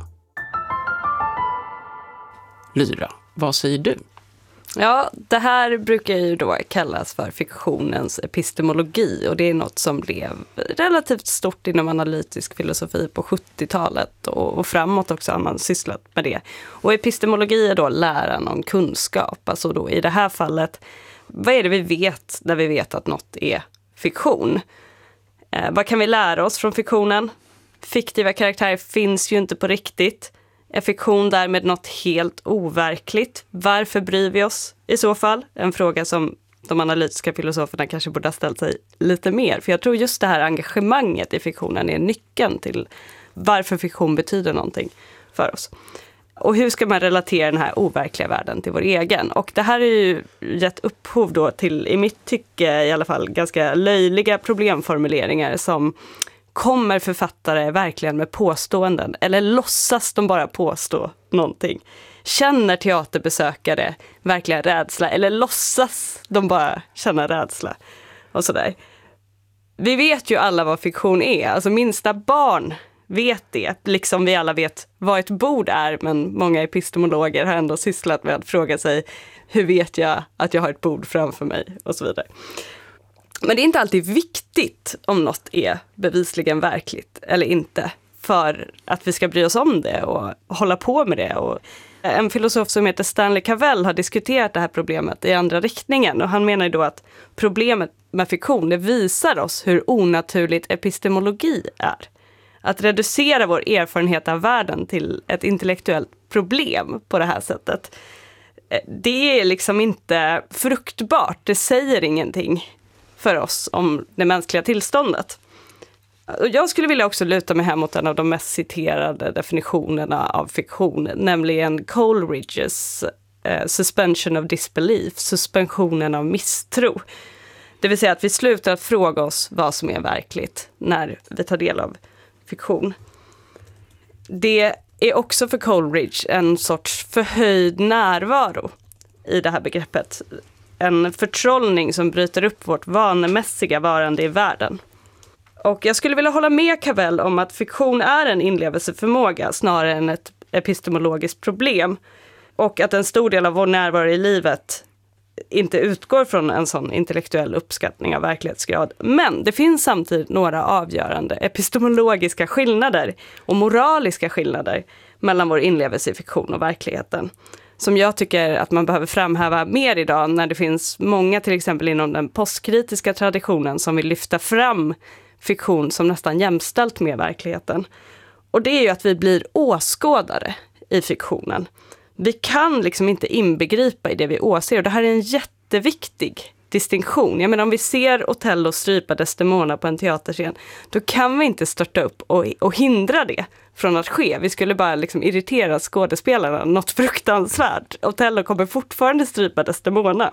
Lyra, vad säger du? Ja, det här brukar ju då kallas för fiktionens epistemologi, och det är något som blev relativt stort inom analytisk filosofi på 70-talet och framåt också har man sysslat med det. Och epistemologi är då läran om kunskap, alltså då i det här fallet, vad är det vi vet när vi vet att något är fiktion? Vad kan vi lära oss från fiktionen? Fiktiva karaktärer finns ju inte på riktigt. Är fiktion därmed något helt overkligt? Varför bryr vi oss i så fall? En fråga som de analytiska filosoferna kanske borde ha ställt sig lite mer. För jag tror just det här engagemanget i fiktionen är nyckeln till varför fiktion betyder någonting för oss. Och hur ska man relatera den här overkliga världen till vår egen? Och det här är ju gett upphov då till, i mitt tycke i alla fall, ganska löjliga problemformuleringar som kommer författare verkligen med påståenden? Eller låtsas de bara påstå någonting? Känner teaterbesökare verkligen rädsla? Eller låtsas de bara känna rädsla? Och sådär. Vi vet ju alla vad fiktion är. Alltså minsta barn vet det. Liksom vi alla vet vad ett bord är. Men många epistemologer har ändå sysslat med att fråga sig, hur vet jag att jag har ett bord framför mig? Och så vidare. Men det är inte alltid viktigt om något är bevisligen verkligt eller inte, för att vi ska bry oss om det och hålla på med det. Och en filosof som heter Stanley Cavell har diskuterat det här problemet i andra riktningen, och han menar ju då att problemet med fiktion, det visar oss hur onaturligt epistemologi är. Att reducera vår erfarenhet av världen till ett intellektuellt problem på det här sättet, det är liksom inte fruktbart, det säger ingenting för oss om det mänskliga tillståndet. Jag skulle vilja också luta mig här mot en av de mest citerade definitionerna av fiktion, nämligen Coleridges suspension of disbelief, suspensionen av misstro. Det vill säga att vi slutar att fråga oss vad som är verkligt när vi tar del av fiktion. Det är också för Coleridge en sorts förhöjd närvaro i det här begreppet. En förtrollning som bryter upp vårt vanemässiga varande i världen. Och jag skulle vilja hålla med Cavell om att fiktion är en inlevelseförmåga snarare än ett epistemologiskt problem. Och att en stor del av vår närvaro i livet inte utgår från en sån intellektuell uppskattning av verklighetsgrad. Men det finns samtidigt några avgörande epistemologiska skillnader och moraliska skillnader mellan vår inlevelse i fiktion och verkligheten, som jag tycker att man behöver framhäva mer idag, när det finns många, till exempel inom den postkritiska traditionen, som vill lyfta fram fiktion som nästan jämställt med verkligheten. Och det är ju att vi blir åskådare i fiktionen. Vi kan liksom inte inbegripa i det vi åser, och det här är en jätteviktig distinktion. Jag menar, om vi ser Othello strypa Desdemona på en teaterscen, då kan vi inte störta upp och hindra det från att ske. Vi skulle bara liksom irritera skådespelarna något fruktansvärt. Othello kommer fortfarande strypa Desdemona.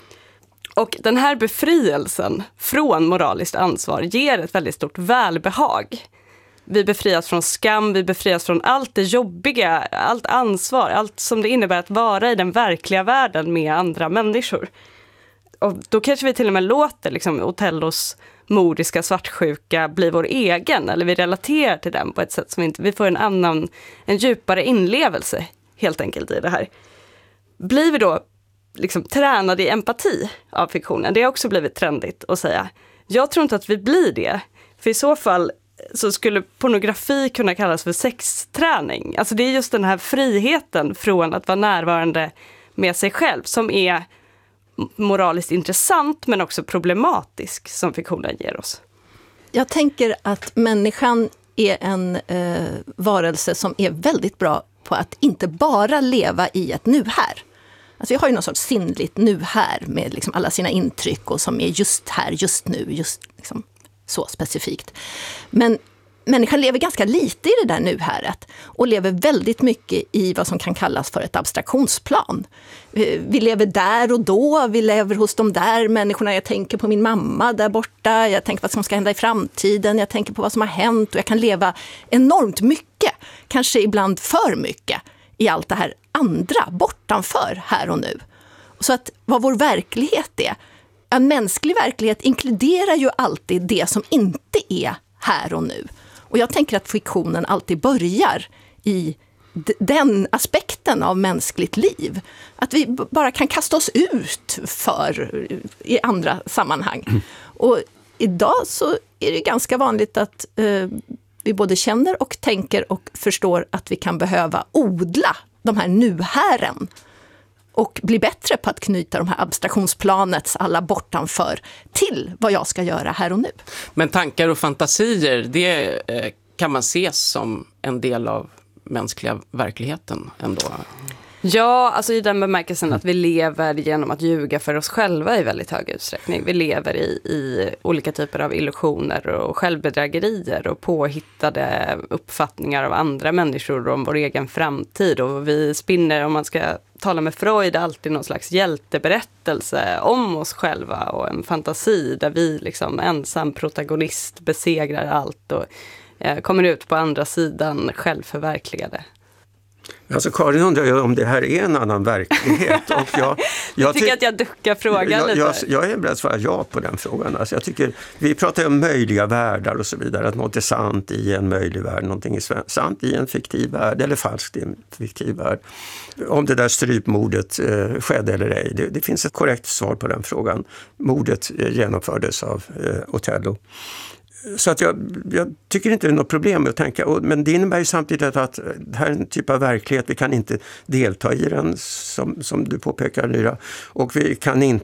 Och den här befrielsen från moraliskt ansvar ger ett väldigt stort välbehag. Vi befrias från skam, vi befrias från allt det jobbiga, allt ansvar, allt som det innebär att vara i den verkliga världen med andra människor. Och då kanske vi till och med låter liksom Othellos modiska svartsjuka bli vår egen, eller vi relaterar till den på ett sätt som vi får en djupare inlevelse helt enkelt i det här. Blir vi då liksom tränade i empati av fiktionen? Det har också blivit trendigt att säga. Jag tror inte att vi blir det, för i så fall så skulle pornografi kunna kallas för sexträning. Alltså det är just den här friheten från att vara närvarande med sig själv som är moraliskt intressant men också problematisk, som fiktionen ger oss. Jag tänker att människan är en varelse som är väldigt bra på att inte bara leva i ett nu här. Alltså vi har ju något sorts sinnligt nu här med liksom alla sina intryck och som är just här, just nu, just liksom så specifikt. Men människan lever ganska lite i det där nu häret och lever väldigt mycket i vad som kan kallas för ett abstraktionsplan. Vi lever där och då, vi lever hos de där människorna. Jag tänker på min mamma där borta, jag tänker på vad som ska hända i framtiden, jag tänker på vad som har hänt, och jag kan leva enormt mycket, kanske ibland för mycket, i allt det här andra bortanför här och nu. Så att vad vår verklighet är, en mänsklig verklighet inkluderar ju alltid det som inte är här och nu. Och jag tänker att fiktionen alltid börjar i den aspekten av mänskligt liv. Att vi bara kan kasta oss ut i andra sammanhang. Och idag så är det ganska vanligt att vi både känner och tänker och förstår att vi kan behöva odla de här nu-hären och bli bättre på att knyta de här abstraktionsplanets alla bortanför till vad jag ska göra här och nu. Men tankar och fantasier, det kan man se som en del av mänskliga verkligheten ändå? Ja, alltså i den bemärkelsen att vi lever genom att ljuga för oss själva i väldigt hög utsträckning. Vi lever i olika typer av illusioner och självbedrägerier och påhittade uppfattningar av andra människor om vår egen framtid. Och vi spinner, om man ska tala med Freud, alltid någon slags hjälteberättelse om oss själva och en fantasi där vi liksom ensam protagonist besegrar allt och kommer ut på andra sidan självförverkligade. Alltså Karin undrar ju om det här är en annan verklighet. Och jag tycker att jag duckar frågan lite. Jag är beredd att svara ja på den frågan. Alltså jag tycker, vi pratar om möjliga världar och så vidare. Att något är sant i en möjlig värld, någonting är sant i en fiktiv värld eller falskt i en fiktiv värld. Om det där strypmordet skedde eller ej. Det finns ett korrekt svar på den frågan. Mordet genomfördes av Othello. Så att jag tycker inte det är något problem med att tänka, men det innebär ju samtidigt att det här är en typ av verklighet, vi kan inte delta i den som du påpekar, Lyra, och vi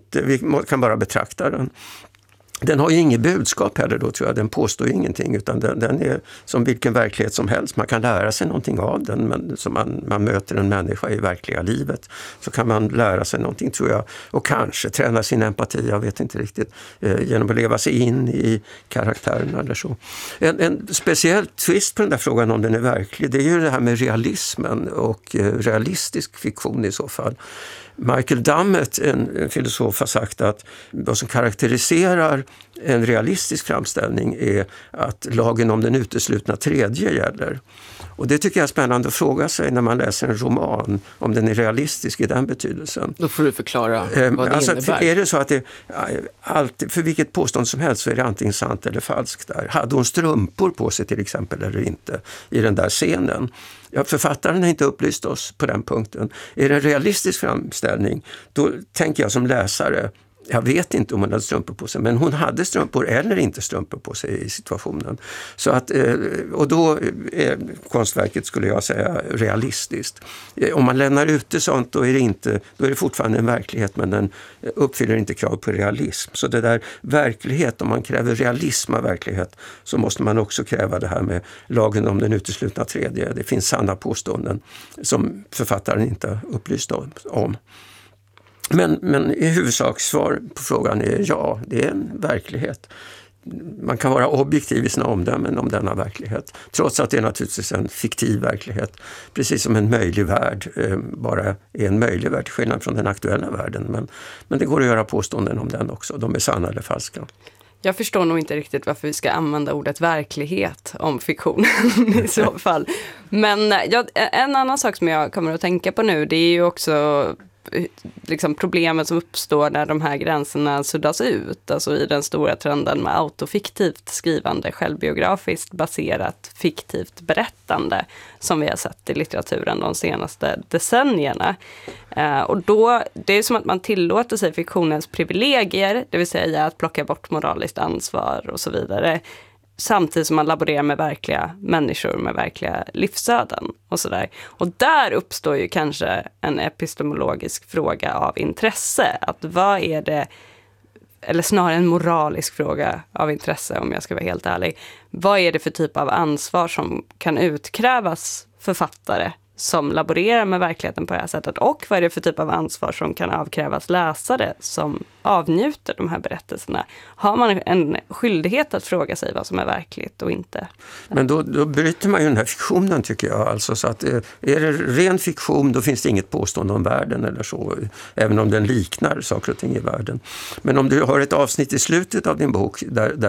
kan bara betrakta den. Den har ju inget budskap heller då, tror jag. Den påstår ju ingenting, utan den är som vilken verklighet som helst. Man kan lära sig någonting av den, men som man möter en människa i verkliga livet så kan man lära sig någonting, tror jag. Och kanske träna sin empati, jag vet inte riktigt, genom att leva sig in i karaktären eller så. En speciell twist på den där frågan om den är verklig, det är ju det här med realismen och realistisk fiktion i så fall. Michael Dummett, en filosof, har sagt att vad som karaktäriserar en realistisk framställning är att lagen om den uteslutna tredje gäller. Och det tycker jag är spännande att fråga sig när man läser en roman, om den är realistisk i den betydelsen. Då får du förklara vad det innebär. Är det så att för vilket påstånd som helst så är det antingen sant eller falskt där. Hade hon strumpor på sig till exempel eller inte i den där scenen? Ja, författaren har inte upplyst oss på den punkten. Är det en realistisk framställning, då tänker jag som läsare, jag vet inte om hon hade strumpor på sig, men hon hade strumpor eller inte strumpor på sig i situationen. Så att, och då är konstverket, skulle jag säga, realistiskt. Om man lämnar ute sånt, då är det fortfarande en verklighet, men den uppfyller inte krav på realism. Så det där verklighet, om man kräver realism av verklighet, så måste man också kräva det här med lagen om den uteslutna tredje. Det finns sanna påståenden som författaren inte upplyst om. Men i huvudsak svar på frågan är ja, det är en verklighet. Man kan vara objektiv i sina omdömen om denna verklighet, trots att det är naturligtvis en fiktiv verklighet. Precis som en möjlig värld bara är en möjlig värld till skillnad från den aktuella världen. Men det går att göra påståenden om den också, de är sanna eller falska. Jag förstår nog inte riktigt varför vi ska använda ordet verklighet om fiktionen i så fall. Men en annan sak som jag kommer att tänka på nu, det är ju också liksom problemet som uppstår när de här gränserna suddas ut, alltså i den stora trenden med autofiktivt skrivande, självbiografiskt baserat fiktivt berättande som vi har sett i litteraturen de senaste decennierna. Och då, det är som att man tillåter sig fiktionens privilegier, det vill säga att plocka bort moraliskt ansvar och så vidare, samtidigt som man laborerar med verkliga människor, med verkliga livsöden och sådär. Och där uppstår ju kanske en epistemologisk fråga av intresse. Att vad är det, eller snarare en moralisk fråga av intresse om jag ska vara helt ärlig. Vad är det för typ av ansvar som kan utkrävas författare som laborerar med verkligheten på det här sättet? Och vad är det för typ av ansvar som kan avkrävas läsare som avnjuter de här berättelserna? Har man en skyldighet att fråga sig vad som är verkligt och inte? Men då bryter man ju den här fiktionen, tycker jag. Alltså, så att är det ren fiktion, då finns det inget påstående om världen eller så. Även om den liknar saker och ting i världen. Men om du har ett avsnitt i slutet av din bok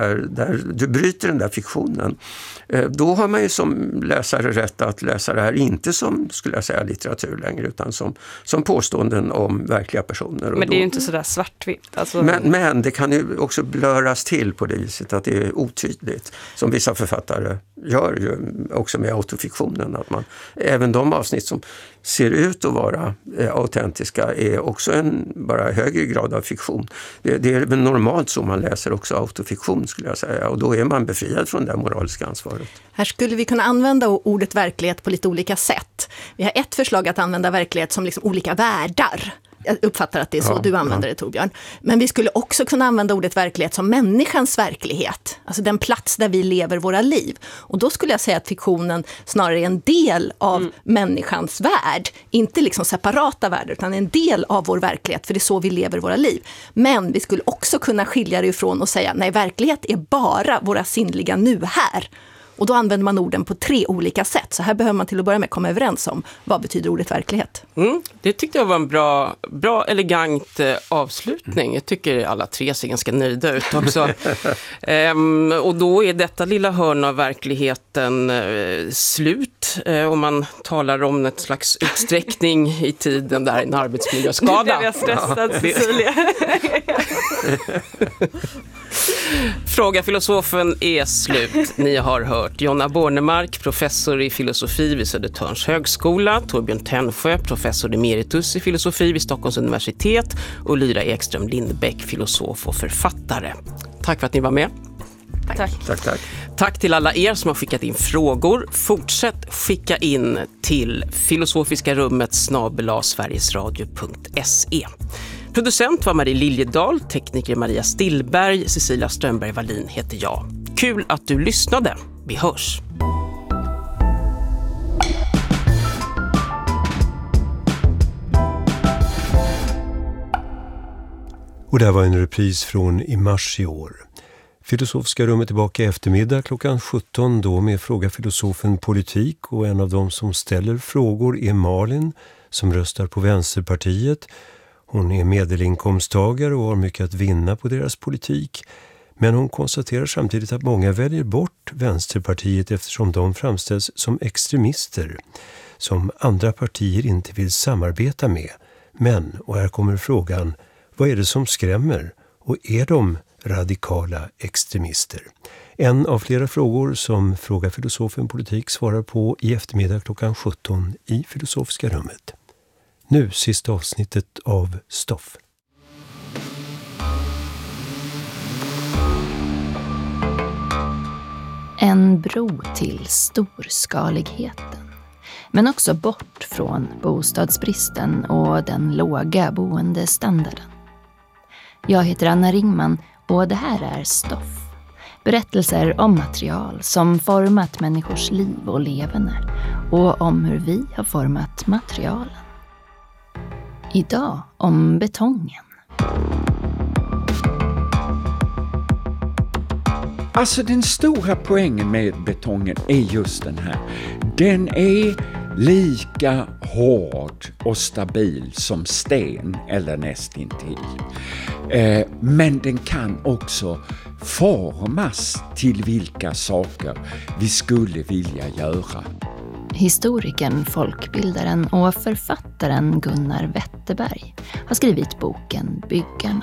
där du bryter den där fiktionen, då har man ju som läsare rätt att läsa det här inte som, skulle jag säga, litteratur längre, utan som påståenden om verkliga personer. Men det är ju inte sådär svartvitt. Alltså... Men det kan ju också blöras till på det viset att det är otydligt, som vissa författare gör ju också med autofiktionen, att man, även de avsnitt som ser ut att vara autentiska är också en bara högre grad av fiktion. Det är väl normalt så man läser också autofiktion, skulle jag säga, och då är man befriad från det moraliska ansvaret. Här skulle vi kunna använda ordet verklighet på lite olika sätt. Vi har ett förslag att använda verklighet som liksom olika världar. Jag uppfattar att det är så du använder det, Torbjörn. Men vi skulle också kunna använda ordet verklighet som människans verklighet. Alltså den plats där vi lever våra liv. Och då skulle jag säga att fiktionen snarare är en del av människans värld. Inte liksom separata världar, utan en del av vår verklighet. För det är så vi lever våra liv. Men vi skulle också kunna skilja det ifrån och säga, nej, verklighet är bara våra sinnliga nu här. Och då använder man orden på 3 olika sätt. Så här behöver man till att börja med komma överens om vad betyder ordet verklighet. Det tyckte jag var en bra elegant avslutning. Jag tycker alla 3 ser ganska nöjda ut också. Och då är detta lilla hörn av verkligheten slut. Om man talar om ett slags utsträckning i tiden där en arbetsmiljöskada. Nu blev jag stressad, Cecilia. Fråga filosofen är slut. Ni har hört Jonna Bornemark, professor i filosofi vid Södertörns högskola, Torbjörn Tännsjö, professor emeritus i filosofi vid Stockholms universitet och Lyra Ekström Lindbäck, filosof och författare. Tack för att ni var med. Tack. Tack till alla er som har skickat in frågor. Fortsätt skicka in till filosofiska-rummet@sverigesradio.se. Producent var Marie Liljedahl, tekniker Maria Stillberg, Cecilia Strömberg-Wallin heter jag. Kul att du lyssnade. Vi hörs. Och det var en repris från i mars i år. Filosofiska rummet tillbaka i eftermiddag klockan 17 då med Fråga filosofen politik, och en av dem som ställer frågor är Malin som röstar på Vänsterpartiet. Hon är medelinkomsttagare och har mycket att vinna på deras politik. Men hon konstaterar samtidigt att många väljer bort Vänsterpartiet eftersom de framställs som extremister som andra partier inte vill samarbeta med. Men, och här kommer frågan, vad är det som skrämmer? Och är de radikala extremister? En av flera frågor som Fråga filosofen politik svarar på i eftermiddag klockan 17 i Filosofiska rummet. Nu sista avsnittet av Stoff. En bro till storskaligheten. Men också bort från bostadsbristen och den låga boendestandarden. Jag heter Anna Ringman och det här är Stoff. Berättelser om material som format människors liv och leverne och om hur vi har format materialen. Idag om betongen. Alltså den stora poängen med betongen är just den här. Den är lika hård och stabil som sten eller nästintill. Men den kan också formas till vilka saker vi skulle vilja göra. Historikern, folkbildaren och författaren Gunnar Wetterberg har skrivit boken Byggarna.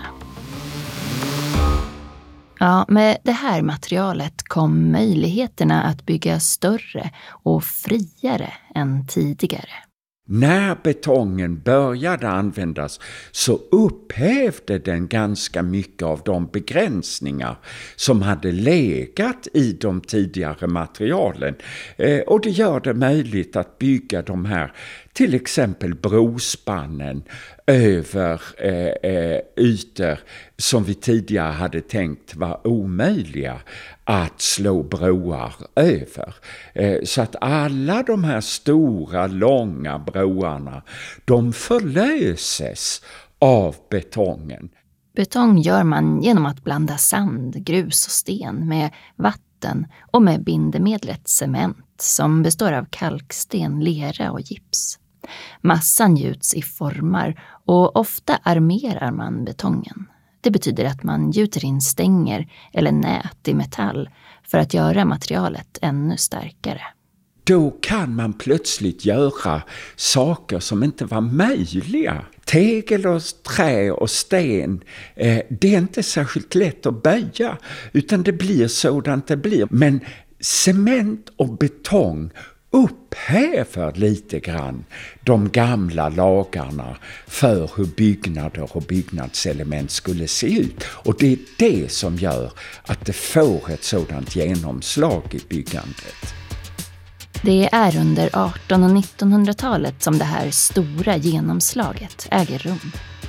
Ja, med det här materialet kom möjligheterna att bygga större och friare än tidigare. När betongen började användas så upphävde den ganska mycket av de begränsningar som hade legat i de tidigare materialen. Och det gör det möjligt att bygga de här, till exempel brospannen över ytor som vi tidigare hade tänkt var omöjliga att slå broar över. Så att alla de här stora, långa broarna, de förlöses av betongen. Betong gör man genom att blanda sand, grus och sten med vatten och med bindemedlet cement som består av kalksten, lera och gips. Massan gjuts i formar och ofta armerar man betongen. Det betyder att man gjuter in stänger eller nät i metall för att göra materialet ännu starkare. Då kan man plötsligt göra saker som inte var möjliga. Tegel och trä och sten, det är inte särskilt lätt att böja, utan det blir sådant det blir. Men cement och betong upphäver lite grann de gamla lagarna för hur byggnader och byggnadselement skulle se ut. Och det är det som gör att det får ett sådant genomslag i byggandet. Det är under 1800- och 1900-talet som det här stora genomslaget äger rum.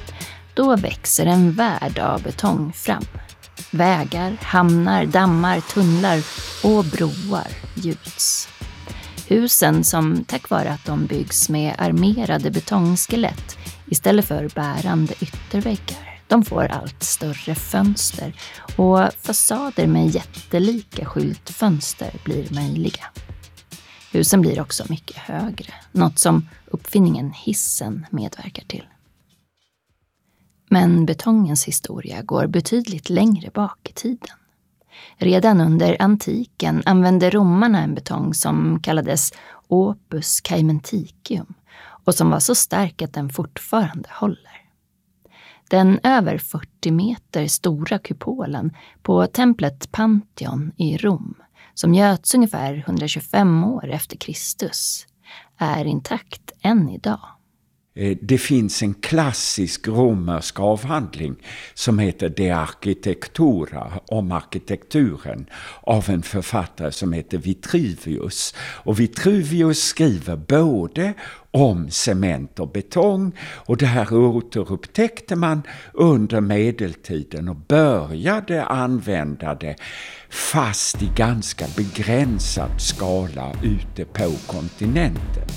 Då växer en värld av betong fram. Vägar, hamnar, dammar, tunnlar och broar gjuts. Husen som tack vare att de byggs med armerade betongskelett istället för bärande ytterväggar. De får allt större fönster och fasader med jättelika skyltfönster blir möjliga. Husen blir också mycket högre, något som uppfinningen hissen medverkar till. Men betongens historia går betydligt längre bak i tiden. Redan under antiken använde romarna en betong som kallades opus caementicium och som var så stark att den fortfarande håller. Den över 40 meter stora kupolen på templet Pantheon i Rom, som göts ungefär 125 år efter Kristus, är intakt än idag. Det finns en klassisk romersk avhandling som heter De Architectura, om arkitekturen, av en författare som heter Vitruvius. Och Vitruvius skriver både om cement och betong, och det här återupptäckte man under medeltiden och började använda det fast i ganska begränsad skala ute på kontinenten.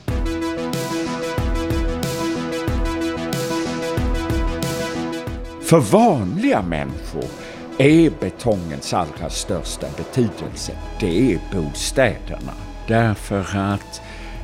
För vanliga människor är betongens allra största betydelse, det är bostäderna. Därför att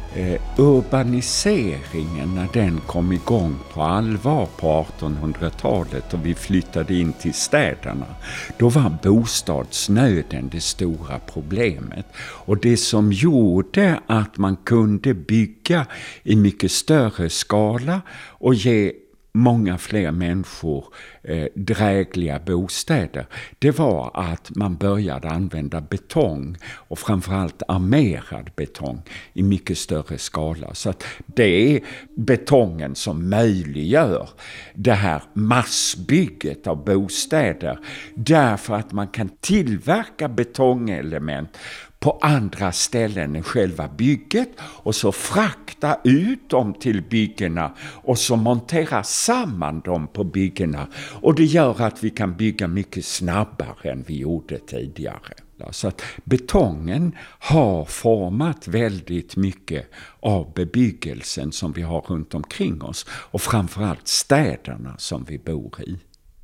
urbaniseringen, när den kom igång på allvar på 1800-talet och vi flyttade in till städerna, då var bostadsnöden det stora problemet. Och det som gjorde att man kunde bygga i mycket större skala och ge många fler människor drägliga bostäder, det var att man började använda betong och framförallt armerad betong i mycket större skala. Så att det är betongen som möjliggör det här massbygget av bostäder, därför att man kan tillverka betongelement på andra ställen än själva bygget och så frakta ut dem till byggena och så montera samman dem på byggena, och det gör att vi kan bygga mycket snabbare än vi gjorde tidigare. Så att betongen har format väldigt mycket av bebyggelsen som vi har runt omkring oss och framförallt städerna som vi bor i.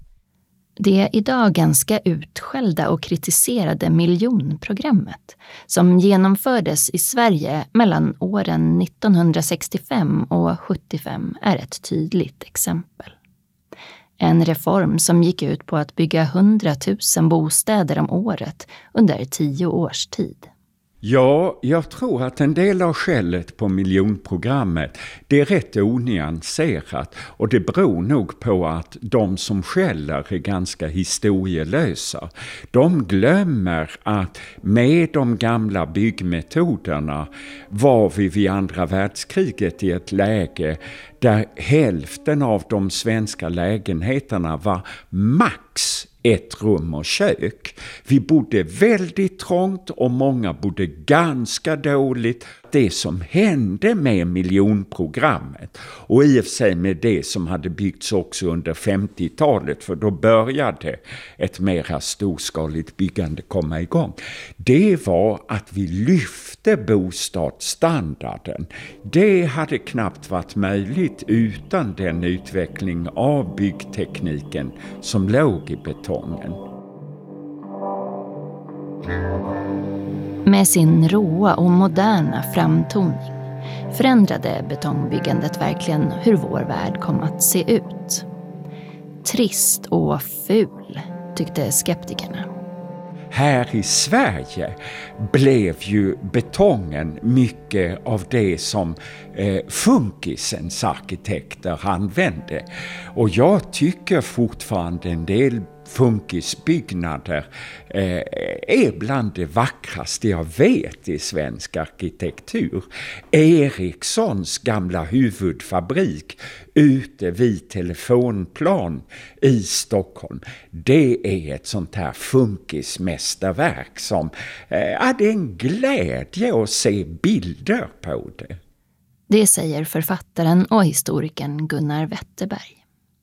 Det idag ganska utskällda och kritiserade miljonprogrammet som genomfördes i Sverige mellan åren 1965 och 75 är ett tydligt exempel. En reform som gick ut på att bygga 100 000 bostäder om året under 10 års tid. Ja, jag tror att en del av skället på miljonprogrammet, det är rätt onyanserat, och det beror nog på att de som skäller är ganska historielösa. De glömmer att med de gamla byggmetoderna var vi vid andra världskriget i ett läge där hälften av de svenska lägenheterna var max ett rum och kök. Vi bodde väldigt trångt och många bodde ganska dåligt. Det som hände med miljonprogrammet, och i och för sig med det som hade byggts också under 50-talet, för då började ett mera storskaligt byggande komma igång, det var att vi lyfte bostadsstandarden. Det hade knappt varit möjligt utan den utveckling av byggtekniken som låg i betongen. Med sin råa och moderna framtoning förändrade betongbyggandet verkligen hur vår värld kom att se ut. Trist och ful, tyckte skeptikerna. Här i Sverige blev ju betongen mycket av det som funkisens arkitekter använde. Och jag tycker fortfarande en del funkisbyggnader är bland det vackraste jag vet i svensk arkitektur. Ericssons gamla huvudfabrik ute vid Telefonplan i Stockholm, det är ett sånt här funkismästerverk som det är en glädje att se bilder på det. Det säger författaren och historikern Gunnar Wetterberg.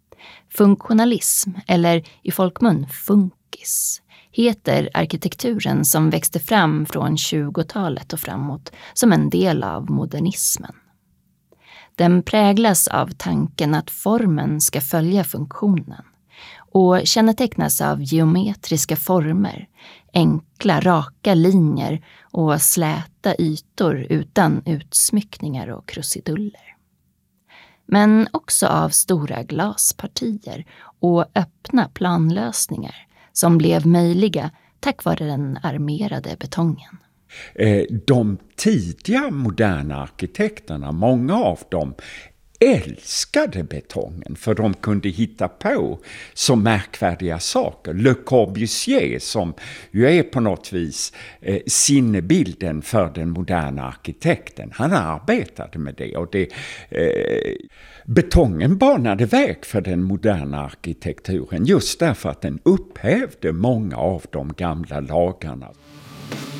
Funktionalism, eller i folkmun funkis, heter arkitekturen som växte fram från 20-talet och framåt som en del av modernismen. Den präglas av tanken att formen ska följa funktionen och kännetecknas av geometriska former, enkla raka linjer och släta ytor utan utsmyckningar och krusiduller. Men också av stora glaspartier och öppna planlösningar som blev möjliga tack vare den armerade betongen. De tidiga moderna arkitekterna, många av dem, älskade betongen för de kunde hitta på så märkvärdiga saker. Le Corbusier, som ju är på något vis sinnebilden för den moderna arkitekten, han arbetade med det, och betongen banade väg för den moderna arkitekturen just därför att den upphävde många av de gamla lagarna.